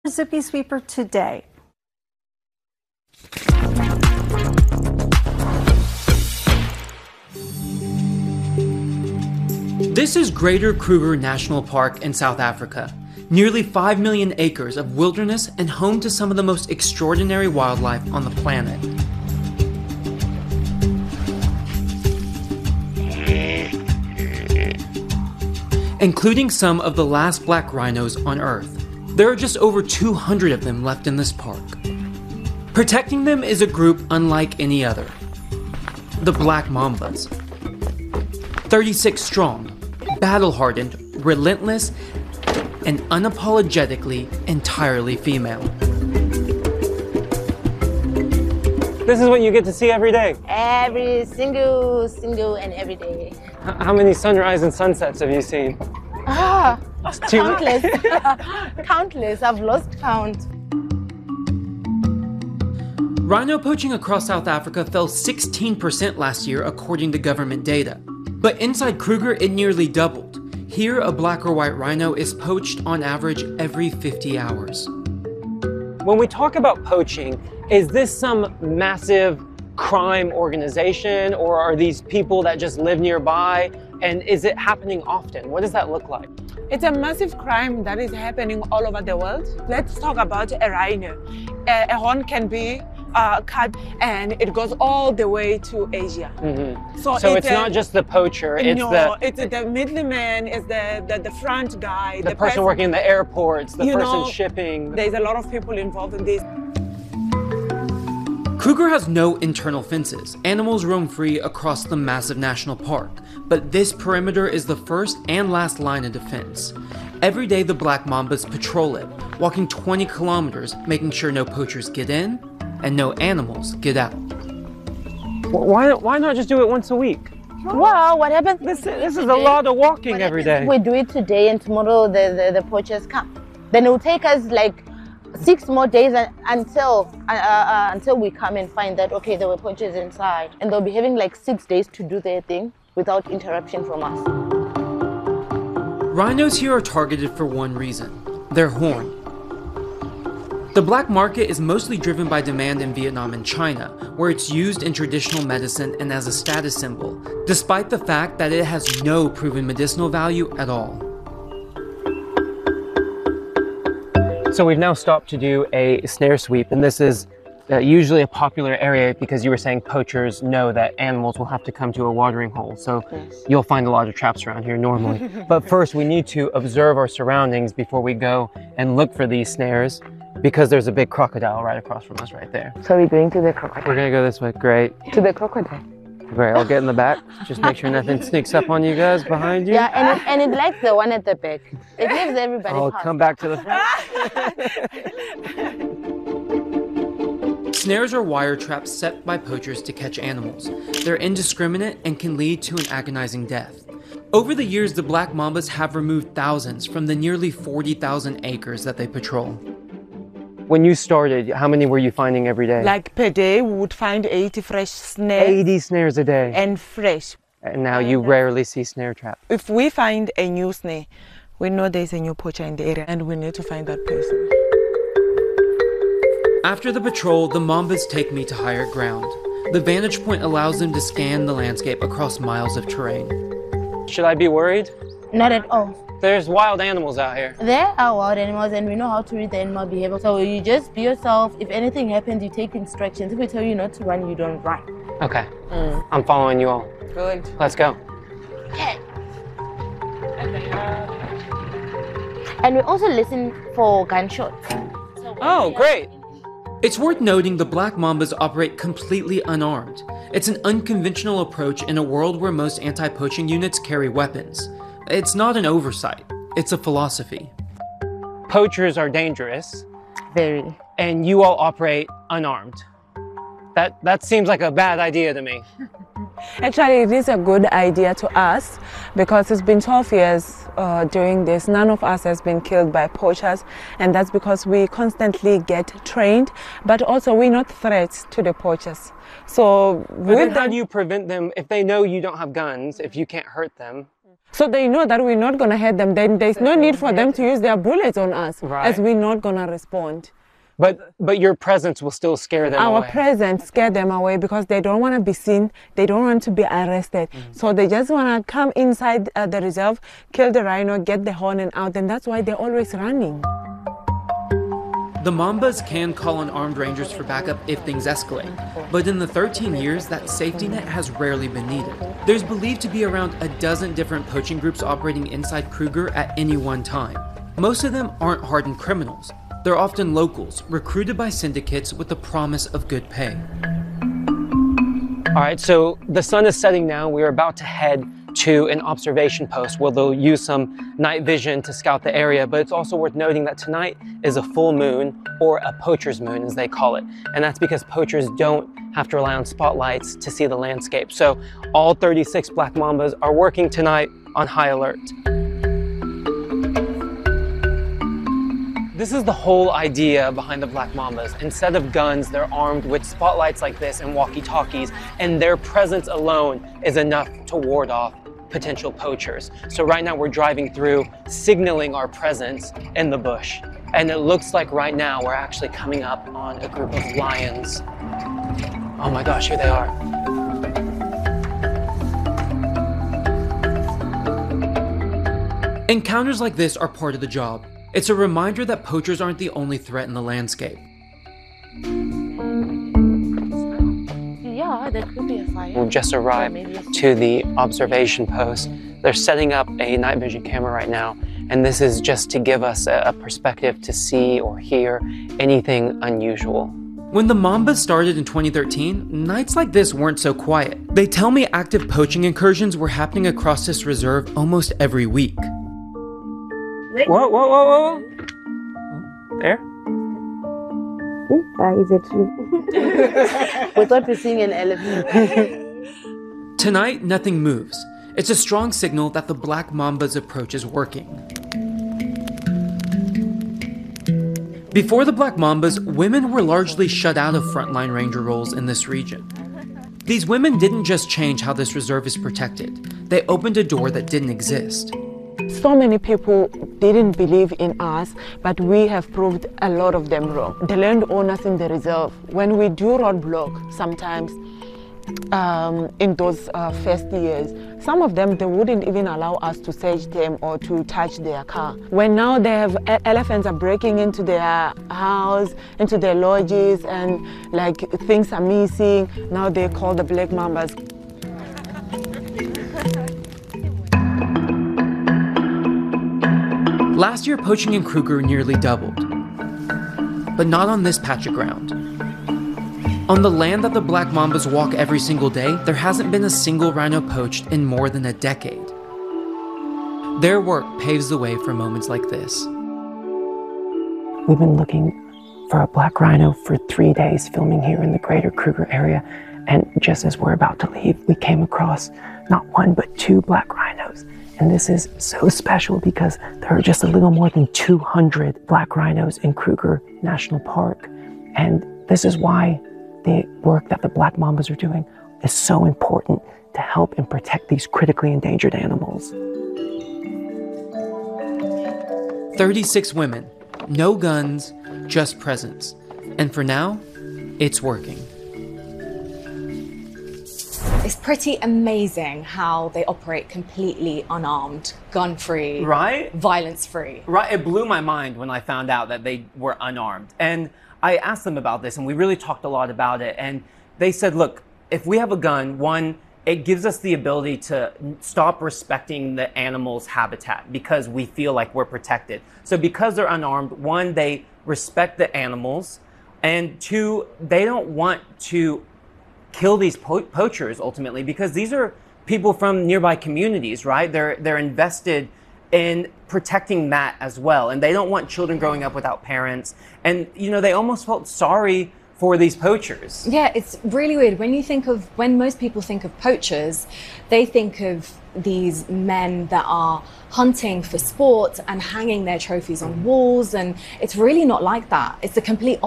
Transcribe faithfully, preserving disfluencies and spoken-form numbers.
Zippy Sweeper today. This is Greater Kruger National Park in South Africa. Nearly five million acres of wilderness and home to some of the most extraordinary wildlife on the planet. Including some of the last black rhinos on Earth. There are just over two hundred of them left in this park. Protecting them is a group unlike any other. The Black Mambas. thirty-six strong, battle-hardened, relentless, and unapologetically entirely female. This is what you get to see every day? Every single, single and every day. H how many sunrise and sunsets have you seen? Ah, countless. Countless. I've lost count. Rhino poaching across South Africa fell sixteen percent last year according to government data. But inside Kruger, it nearly doubled. Here, a black or white rhino is poached on average every fifty hours. When we talk about poaching, is this some massive crime organization, or are these people that just live nearby? And is it happening often? What does that look like? It's a massive crime that is happening all over the world. Let's talk about a rhino. A, a horn can be uh, cut and it goes all the way to Asia. Mm-hmm. So, so it's, it's not just the poacher, it's no, the... it's the middleman, it's the, the, the front guy. The, the person, person working in the airports, the person know, shipping. There's a lot of people involved in this. Kruger has no internal fences. Animals roam free across the massive national park, but this perimeter is the first and last line of defense. Every day the Black Mambas patrol it, walking twenty kilometers, making sure no poachers get in and no animals get out. Why, why not just do it once a week? Well, what happens? This, this is a lot of walking every day. We do it today and tomorrow the, the, the poachers come. Then it will take us like six more days until uh, uh, until we come and find that, okay, there were poachers inside. And they'll be having like six days to do their thing without interruption from us. Rhinos here are targeted for one reason, their horn. The black market is mostly driven by demand in Vietnam and China, where it's used in traditional medicine and as a status symbol, despite the fact that it has no proven medicinal value at all. So we've now stopped to do a snare sweep, and this is uh, usually a popular area because you were saying poachers know that animals will have to come to a watering hole. So yes, you'll find a lot of traps around here normally. But first we need to observe our surroundings before we go and look for these snares, because there's a big crocodile right across from us right there. So we're going to the crocodile. We're gonna go this way, great. To the crocodile. Great, I'll get in the back. Just make sure nothing sneaks up on you guys behind you. Yeah, and it, and it likes the one at the back. It gives everybody I'll pause. come back to the front. Snares are wire traps set by poachers to catch animals. They're indiscriminate and can lead to an agonizing death. Over the years, the Black Mambas have removed thousands from the nearly forty thousand acres that they patrol. When you started, how many were you finding every day? Like per day, we would find eighty fresh snares. eighty snares a day. And fresh. And now you rarely see snare traps. If we find a new snare, we know there's a new poacher in the area and we need to find that person. After the patrol, the Mambas take me to higher ground. The vantage point allows them to scan the landscape across miles of terrain. Should I be worried? Not at all. There's wild animals out here. There are wild animals and we know how to read the animal behavior. So you just be yourself. If anything happens, you take instructions. If we tell you not to run, you don't run. Okay. Mm. I'm following you all. Good. Let's go. Okay. And we also listen for gunshots. So oh, great. It's worth noting the Black Mambas operate completely unarmed. It's an unconventional approach in a world where most anti-poaching units carry weapons. It's not an oversight, it's a philosophy. Poachers are dangerous. Very. And you all operate unarmed. That, that seems like a bad idea to me. Actually, it is a good idea to us because it's been twelve years uh, doing this. None of us has been killed by poachers, and that's because we constantly get trained, but also we're not threats to the poachers. So but then how do you prevent them if they know you don't have guns, if you can't hurt them? So they know that we're not going to hurt them. Then there's no need for them to use their bullets on us, Right. as we're not going to respond. But but your presence will still scare them Our away. presence scare them away because they don't want to be seen. They don't want to be arrested. Mm-hmm. So they just want to come inside uh, the reserve, kill the rhino, get the horn and out. And that's why they're always running. The Mambas can call on armed rangers for backup if things escalate, but in the thirteen years, that safety net has rarely been needed. There's believed to be around a dozen different poaching groups operating inside Kruger at any one time. Most of them aren't hardened criminals. They're often locals, recruited by syndicates with the promise of good pay. All right, so the sun is setting now. We're about to head to an observation post where they'll use some night vision to scout the area, but it's also worth noting that tonight is a full moon, or a poacher's moon as they call it, and that's because poachers don't have to rely on spotlights to see the landscape. So all thirty-six black mambas are working tonight on high alert. This is the whole idea behind the Black Mambas. Instead of guns, they're armed with spotlights like this and walkie-talkies, and their presence alone is enough to ward off potential poachers. So right now we're driving through, signaling our presence in the bush. And it looks like right now we're actually coming up on a group of lions. Oh my gosh, here they are. Encounters like this are part of the job. It's a reminder that poachers aren't the only threat in the landscape. Yeah, there could be a fire. We've just arrived to the observation post. They're setting up a night vision camera right now, and this is just to give us a, a perspective to see or hear anything unusual. When the Mambas started in twenty thirteen, nights like this weren't so quiet. They tell me active poaching incursions were happening across this reserve almost every week. Whoa, whoa, whoa, whoa! There? That is a tree. We thought we were seeing an elephant. Tonight, nothing moves. It's a strong signal that the Black Mamba's approach is working. Before the Black Mambas, women were largely shut out of frontline ranger roles in this region. These women didn't just change how this reserve is protected, they opened a door that didn't exist. So many people didn't believe in us, but we have proved a lot of them wrong. The landowners in the reserve, when we do roadblock sometimes um, in those uh, first years, some of them, they wouldn't even allow us to search them or to touch their car. When now they have elephants are breaking into their house, into their lodges, and like things are missing, now they call the Black Mambas. Last year, poaching in Kruger nearly doubled, but not on this patch of ground. On the land that the Black Mambas walk every single day, there hasn't been a single rhino poached in more than a decade. Their work paves the way for moments like this. We've been looking for a black rhino for three days, filming here in the greater Kruger area, and just as we're about to leave, we came across not one but two black rhinos. And this is so special because there are just a little more than two hundred black rhinos in Kruger National Park. And this is why the work that the Black Mambas are doing is so important to help and protect these critically endangered animals. thirty-six women, no guns, just presence. And for now, it's working. It's pretty amazing how they operate completely unarmed, gun-free, Right? violence-free. Right, it blew my mind when I found out that they were unarmed. And I asked them about this, and we really talked a lot about it. And they said, look, if we have a gun, one, it gives us the ability to stop respecting the animal's habitat because we feel like we're protected. So because they're unarmed, one, they respect the animals, and two, they don't want to kill these po poachers ultimately, because these are people from nearby communities, right? They're they're invested in protecting that as well, and they don't want children growing up without parents. And you know, they almost felt sorry for these poachers. Yeah, it's really weird. When you think of, when most people think of poachers, they think of these men that are hunting for sport and hanging their trophies on walls, and it's really not like that. It's the complete